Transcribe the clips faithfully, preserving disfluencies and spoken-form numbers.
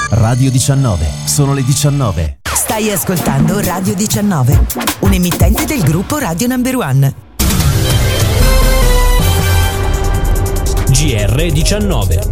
Radio diciannove, sono le diciannove. Stai ascoltando Radio diciannove, un emittente del gruppo Radio Number One. G R diciannove.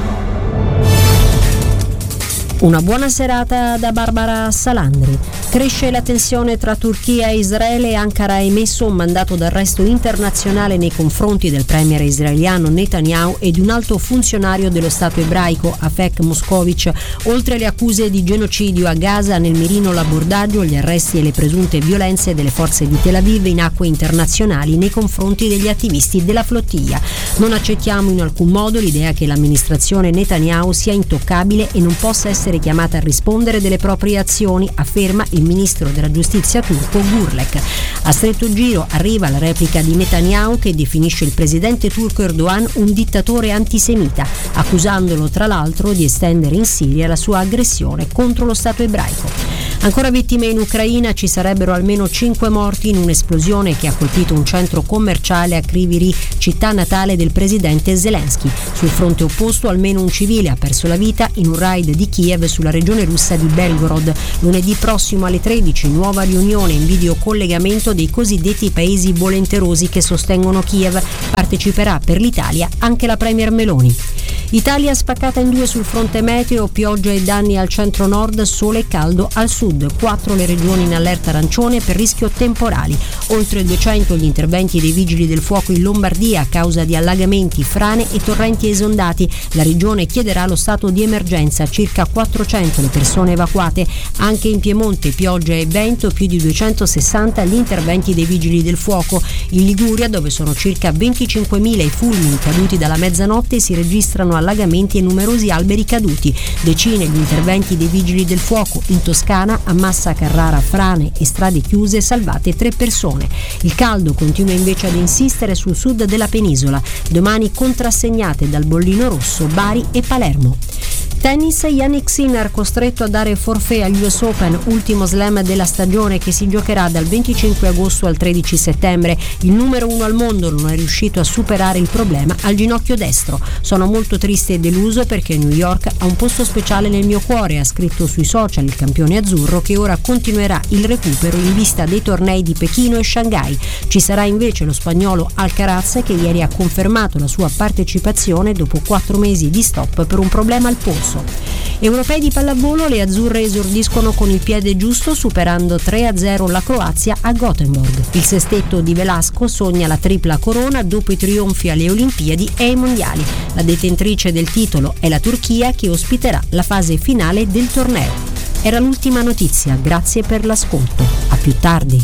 Una buona serata da Barbara Salandri. Cresce la tensione tra Turchia e Israele. Ankara ha emesso un mandato d'arresto internazionale nei confronti del premier israeliano Netanyahu e di un alto funzionario dello Stato ebraico, Afek Moscovic. Oltre alle accuse di genocidio a Gaza, nel mirino l'abordaggio, gli arresti e le presunte violenze delle forze di Tel Aviv in acque internazionali nei confronti degli attivisti della flottiglia. Non accettiamo in alcun modo l'idea che l'amministrazione Netanyahu sia intoccabile e non possa essere chiamata a rispondere delle proprie azioni, afferma il ministro della giustizia turco Gürlek. A stretto giro arriva la replica di Netanyahu, che definisce il presidente turco Erdogan un dittatore antisemita, accusandolo tra l'altro di estendere in Siria la sua aggressione contro lo Stato ebraico. Ancora vittime in Ucraina, ci sarebbero almeno cinque morti in un'esplosione che ha colpito un centro commerciale a Kryvyi Rih, città natale del presidente Zelensky. Sul fronte opposto almeno un civile ha perso la vita in un raid di Kiev sulla regione russa di Belgorod. Lunedì prossimo alle tredici, nuova riunione in videocollegamento dei cosiddetti paesi volenterosi che sostengono Kiev. Parteciperà per l'Italia anche la premier Meloni. Italia spaccata in due sul fronte meteo, pioggia e danni al centro-nord, sole e caldo al sud. Quattro le regioni in allerta arancione per rischio temporali. Oltre duecento gli interventi dei vigili del fuoco in Lombardia a causa di allagamenti, frane e torrenti esondati. La regione chiederà lo stato di emergenza, circa quattrocento le persone evacuate. Anche in Piemonte pioggia e vento, più di duecentosessanta gli interventi dei vigili del fuoco. In Liguria, dove sono circa venticinquemila i fulmini caduti dalla mezzanotte, si registrano allagamenti e numerosi alberi caduti. Decine gli interventi dei vigili del fuoco. In Toscana, a Massa Carrara, frane e strade chiuse, salvate tre persone. Il caldo continua invece ad insistere sul sud della penisola. Domani contrassegnate dal bollino rosso Bari e Palermo. Tennis, Jannik Sinner costretto a dare forfait agli U S Open, ultimo slam della stagione che si giocherà dal venticinque agosto al tredici settembre. Il numero uno al mondo non è riuscito a superare il problema al ginocchio destro. Sono molto triste e deluso perché New York ha un posto speciale nel mio cuore, ha scritto sui social il campione azzurro, che ora continuerà il recupero in vista dei tornei di Pechino e Shanghai. Ci sarà invece lo spagnolo Alcaraz, che ieri ha confermato la sua partecipazione dopo quattro mesi di stop per un problema al polso. Europei di pallavolo, le azzurre esordiscono con il piede giusto superando tre a zero la Croazia a Gothenburg. Il sestetto di Velasco sogna la tripla corona dopo i trionfi alle Olimpiadi e ai Mondiali. La detentrice del titolo è la Turchia, che ospiterà la fase finale del torneo. Era l'ultima notizia, grazie per l'ascolto. A più tardi.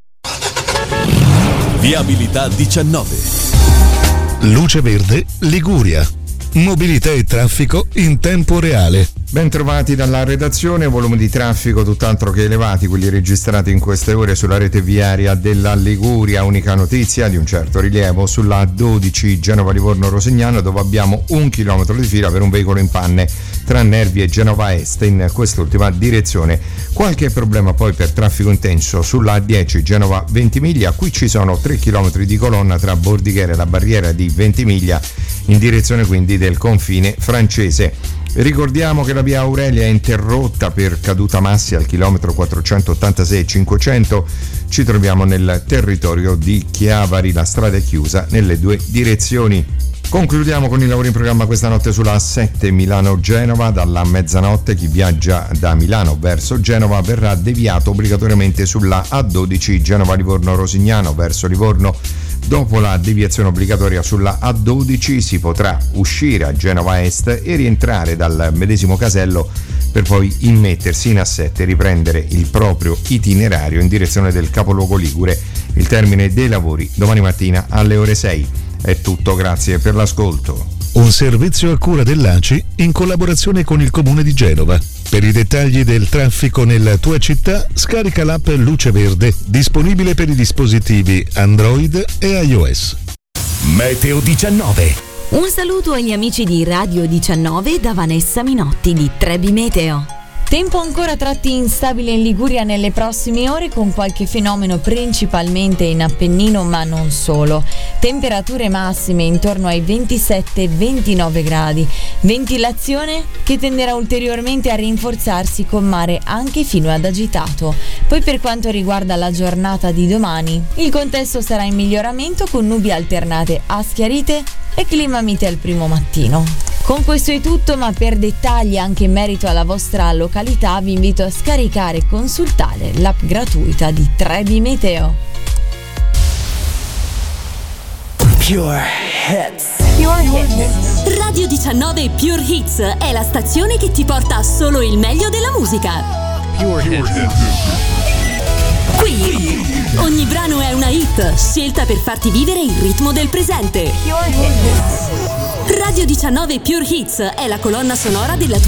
Viabilità diciannove. Luce Verde Liguria. Mobilità e traffico in tempo reale. Ben trovati dalla redazione. Volumi di traffico tutt'altro che elevati, quelli registrati in queste ore sulla rete viaria della Liguria. Unica notizia di un certo rilievo sulla A dodici Genova-Livorno-Rosignano, dove abbiamo un chilometro di fila per un veicolo in panne tra Nervi e Genova Est in quest'ultima direzione. Qualche problema poi per traffico intenso sulla A dieci Genova-Ventimiglia. Qui ci sono tre chilometri di colonna tra Bordighera e la barriera di Ventimiglia, in direzione quindi del confine francese. Ricordiamo che la via Aurelia è interrotta per caduta massi al chilometro quattrocentottantasei cinquecento. Ci troviamo nel territorio di Chiavari, la strada è chiusa nelle due direzioni. Concludiamo con i lavori in programma questa notte sulla A sette Milano-Genova. Dalla mezzanotte chi viaggia da Milano verso Genova verrà deviato obbligatoriamente sulla A dodici Genova-Livorno-Rosignano verso Livorno. Dopo la deviazione obbligatoria sulla A dodici si potrà uscire a Genova Est e rientrare dal medesimo casello per poi immettersi in A sette e riprendere il proprio itinerario in direzione del capoluogo ligure. Il termine dei lavori domani mattina alle ore sei. È tutto, grazie per l'ascolto. Un servizio a cura dell'A C I in collaborazione con il Comune di Genova. Per i dettagli del traffico nella tua città, scarica l'app Luce Verde, disponibile per i dispositivi Android e iOS. Meteo diciannove. Un saluto agli amici di Radio diciannove da Vanessa Minotti di Trebi Meteo. Tempo ancora a tratti instabile in Liguria nelle prossime ore, con qualche fenomeno principalmente in Appennino, ma non solo. Temperature massime intorno ai ventisette ventinove gradi. Ventilazione che tenderà ulteriormente a rinforzarsi con mare anche fino ad agitato. Poi per quanto riguarda la giornata di domani, il contesto sarà in miglioramento con nubi alternate a schiarite e clima mite al primo mattino. Con questo è tutto, ma per dettagli anche in merito alla vostra località vi invito a scaricare e consultare l'app gratuita di tre B Meteo. Pure Hits. Pure Hits. Radio diciannove Pure Hits è la stazione che ti porta solo il meglio della musica. Pure Hits. Qui ogni brano è una hit scelta per farti vivere il ritmo del presente. Radio diciannove Pure Hits è la colonna sonora della tua